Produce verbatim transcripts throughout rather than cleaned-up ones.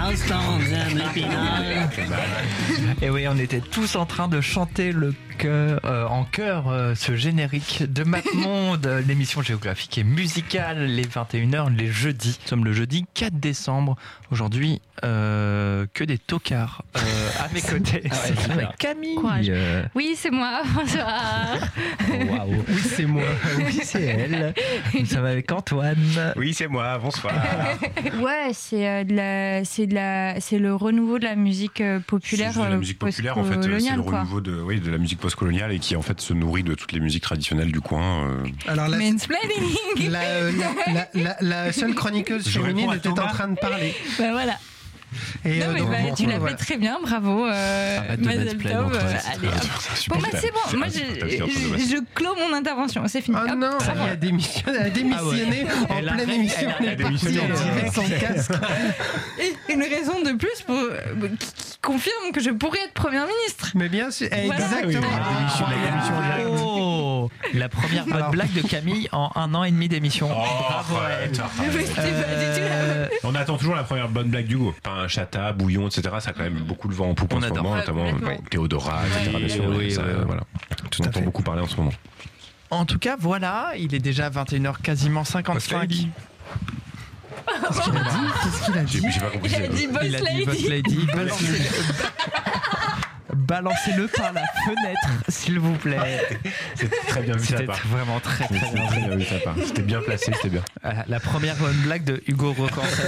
l'instant Jam Épinal. Et oui, on était tous en train de chanter le chœur, euh, en chœur euh, ce générique de MapMonde, l'émission géographique et musicale, les vingt et une heures, les jeudis. Nous sommes le jeudi quatre décembre. Aujourd'hui, euh, que des tocards euh, à mes côtés. Ah ouais, c'est avec Camille. Euh... Oui, c'est moi. Bonsoir. Oh, wow. Oui, c'est moi. Oui, c'est elle. Nous sommes avec Antoine. Oui, c'est moi. Bonsoir. Ouais, c'est euh, de la, c'est de la, c'est le renouveau de la musique euh, populaire. C'est de la musique populaire, en fait. C'est le quoi. renouveau de, oui, de la musique postcoloniale et qui en fait se nourrit de toutes les musiques traditionnelles du coin. Euh... Alors la, Mansplaining. La, euh, la, la, la, la seule chroniqueuse féminine était en train de parler. Bah voilà. Et non, euh, mais donc, bah, bon, tu l'as voilà. fait très bien, bravo. Euh, Mazel Tov. Euh, allez, hop. Bon, bah c'est bon. Moi, je, je, je clôt mon intervention. C'est fini. Ah hop, non, elle a démissionné, elle a démissionné ah ouais. en Elle pleine a, émission. Elle a, elle a démissionné en direct sans casque. Et une raison de plus pour, euh, qui, qui confirme que je pourrais être première ministre. Mais bien sûr, Voilà. exactement. Ah, La démission en direct. Oh, la première bonne Alors. blague de Camille en un an et demi d'émission. Oh, Bravo à elle. Mais c'était pas du tout la Euh, On attend toujours la première bonne blague d'Hugo. Pain, chata, bouillon, et cetera. Ça a quand même beaucoup le vent en poupe On en ce adore. moment, Ouais, notamment complètement. ouais, Théodora, et cetera. Oui, bien sûr, oui, ça, oui, oui. voilà. Tout On à entend fait. beaucoup parler en ce moment. En tout cas, voilà, il est déjà vingt et une heures quasiment cinquante-cinq. Qu'est-ce qu'il a dit Qu'est-ce qu'il a J'ai dit j'ai pas compris. Il a dit boss Il a dit Boss lady. Lady. Balancez-le. Balancez-le par la fenêtre, s'il vous plaît. C'était très bien vu ça C'était part. vraiment très très C'était bien. très bien vu ça part. C'était bien placé, c'était bien. Euh, La première bonne blague de Hugo Rocansen.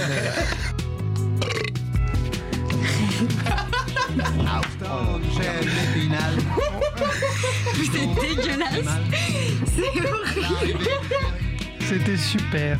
C'est dégueulasse. C'est horrible. C'était super.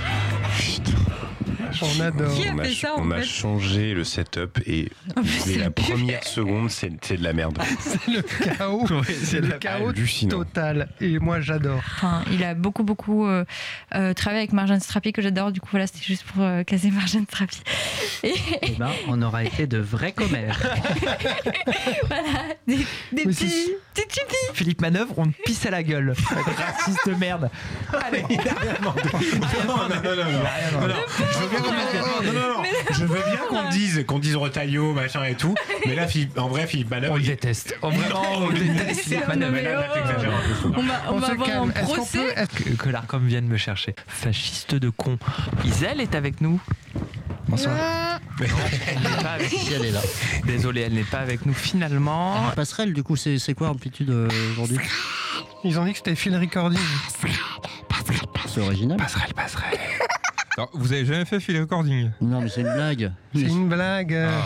On adore. Qui a On a, fait ça, en on a fait changé le setup et En plus, dès c'est la le pire. première seconde, c'est c'est de la merde. C'est le chaos. Ouais, C'est le chaos hallucinant. total. Et moi, j'adore. Enfin, il a beaucoup, beaucoup euh, euh, travaillé avec Marjane Strapi, que j'adore. Du coup, voilà, c'était juste pour euh, caser Marjane Strapi. Et Eh ben, on aura été de vrais commères. voilà, des, des Mais petits, c'est- petits chipis. Philippe Manœuvre, on te pisse à la gueule. Raciste de merde. Allez, Non, non, non, non, non. Je veux bien qu'on dise- non, non, non. Je veux bien qu'on dise, qu'on dise Retailleau, machin et tout, mais là, Philippe- en vrai, Philippe Manœuvre, on le il- déteste. Oh, vraiment, on le déteste. Philippe Non, Manœuvre. mais là, là, oh. t'exagères un peu, je trouve. On va, on On va se avoir un calme. Est-ce qu'on procès. peut. est-ce que- Que, que l'Arcom vienne me chercher. Fasciste de con. Iselle est avec nous. Bonsoir. Elle n'est pas avec- Si elle est là. Désolé, elle n'est pas avec nous finalement. Passerelle, du coup, c'est c'est quoi Amplitude euh, aujourd'hui? Ils ont dit que c'était Phil Recording. C'est original. Passerelle, passerelle. Alors, vous avez jamais fait Phil Recording? Non, mais c'est une blague. C'est une blague. euh.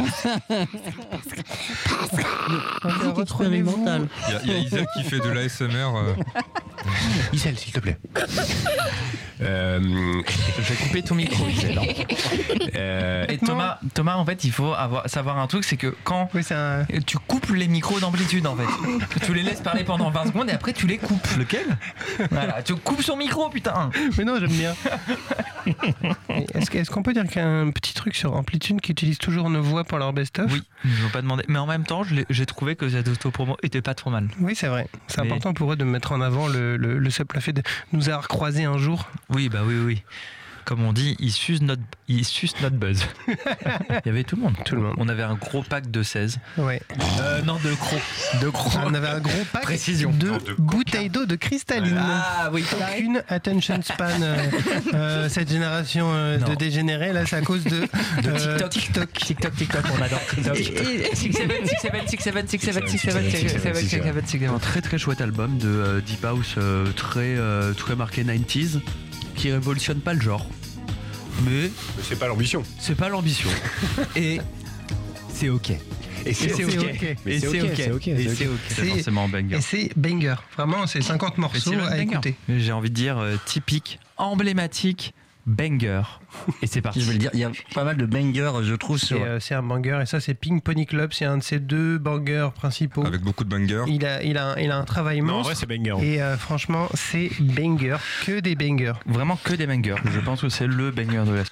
Musique expérimentale. Il y, a- il y a Isaac qui fait de l'A S M R. euh. Iselle, s'il te plaît. Euh, Je vais couper ton micro, Iselle. euh, Et Thomas, Thomas, en fait, il faut avoir, savoir un truc, c'est que quand Oui, c'est un. tu coupes les micros d'amplitude, en fait, tu les laisses parler pendant vingt secondes et après tu les coupes. Lequel? Voilà, tu coupes son micro, putain. Mais non, j'aime bien. Est-ce que- est-ce qu'on peut dire qu'il y a un petit truc sur Amplitude qui utilise toujours nos voix pour leur best-of? Oui, je ne veux pas demander. Mais en même temps, je l'ai- j'ai trouvé que cette autopromo était pas trop mal. Oui, c'est vrai. C'est Mais- important pour eux de mettre en avant le, le, le simple fait de nous avoir croisés un jour. Oui, bah oui, oui. Comme on dit, ils sucent notre, ils sucent notre buzz. Il y avait tout le monde. Tout le monde. On avait un gros pack de seize. Ouais. Euh, non, de gros. De gros. On avait un gros pack Précision. de De bouteilles d'eau de cristalline. Ah oui. Aucune attention span. euh, euh, cette génération euh, de Non. dégénérés, là, c'est à cause de, De euh, TikTok. TikTok. TikTok, TikTok, on adore TikTok. six sept, six sept, six sept, six sept, six sept, six sept, six sept. Un très très chouette album de euh, Deep House euh, très, euh, très marqué quatre-vingt-dix qui révolutionne pas le genre. Mais mais c'est pas l'ambition. c'est pas l'ambition. Et c'est ok. Et Et c'est c'est ok. ok. Mais Et c'est c'est ok, ok. c'est ok, Et c'est c'est ok. ok. C'est C'est- forcément un banger. Et c'est banger. Vraiment, c'est cinquante Mais morceaux c'est le à banger. écouter. J'ai envie de dire euh, typique, emblématique, banger. Et c'est parti. Je vais le dire, il y a pas mal de bangers, je trouve, C'est sur. euh, c'est un banger. Et ça, c'est Pink Pony Club. C'est un de ses deux bangers principaux. Avec beaucoup de bangers. Il a, il, a, il a un travail Non, en vrai, monstre. c'est banger. Et euh, franchement, c'est banger. Que des bangers. Vraiment que des bangers. Je pense que c'est le banger de la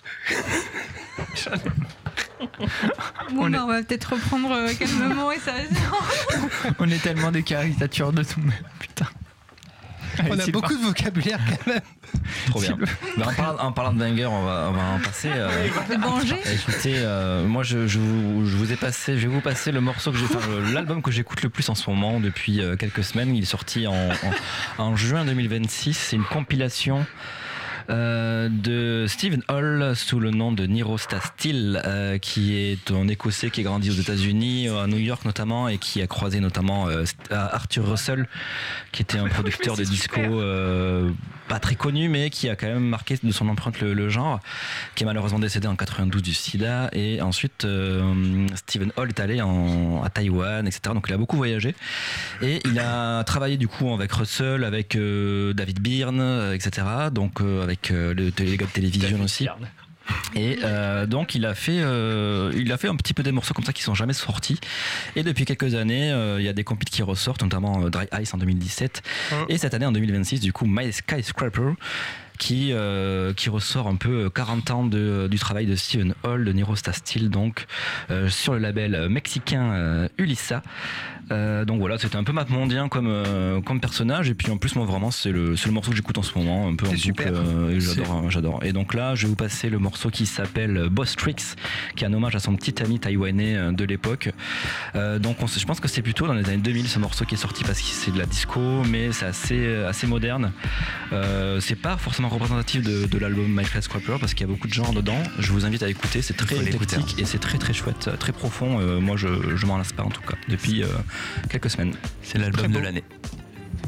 Bon, On bah, est- on va peut-être reprendre euh, calmement et ça va. On est tellement des caricatures de tout. Putain. On Allez, a c'est beaucoup de vocabulaire quand même. Trop bien. Bah, en, parlant, en parlant de banger, on va, on va en passer. Euh, écoutez, euh, moi je, je, vous, je vous ai passé, je vais vous passer le morceau que j'ai, enfin, l'album que j'écoute le plus en ce moment depuis euh, quelques semaines. Il est sorti en, en, en juin deux mille vingt-six. C'est une compilation. Euh, de Stephen Hall sous le nom de Niro Still, euh, qui est un Écossais qui a grandi aux États-Unis, à New York notamment, et qui a croisé notamment euh, Arthur Russell, qui était un producteur de disco euh, pas très connu, mais qui a quand même marqué de son empreinte le, le genre, qui est malheureusement décédé en quatre-vingt-douze du sida. Et ensuite, euh, Stephen Hall est allé en, à Taïwan, et cetera. Donc il a beaucoup voyagé et il a travaillé du coup avec Russell, avec euh, David Byrne, et cetera. Donc euh, avec Euh, le, les gars de télévision aussi. Et euh, donc il a fait euh, il a fait un petit peu des morceaux comme ça qui sont jamais sortis, et depuis quelques années euh, il y a des compiles qui ressortent, notamment euh, Dry Ice en deux mille dix-sept, mmh. et cette année en deux mille vingt-six du coup My Skyscraper qui, euh, qui ressort un peu quarante ans de, du travail de Stephen Hall, de Niro Still, donc euh, sur le label mexicain euh, Ulissa. Euh, donc voilà, c'était un peu Matt-Mondien comme, euh, comme personnage, et puis en plus moi vraiment c'est le, c'est le morceau que j'écoute en ce moment, un peu en boucle, euh, et j'adore, j'adore. Et donc là je vais vous passer le morceau qui s'appelle Boss Tricks, qui est un hommage à son petit ami taïwanais de l'époque. Euh, donc on, je pense que c'est plutôt dans les années deux mille ce morceau qui est sorti, parce que c'est de la disco, mais c'est assez, assez moderne. Euh, c'est pas forcément représentatif de, de l'album My Skyscraper, parce qu'il y a beaucoup de genres dedans. Je vous invite à écouter, c'est très éclectique et c'est très très chouette, très profond. Euh, moi je, je m'en lasse pas en tout cas depuis euh, quelques semaines. C'est l'album de l'année.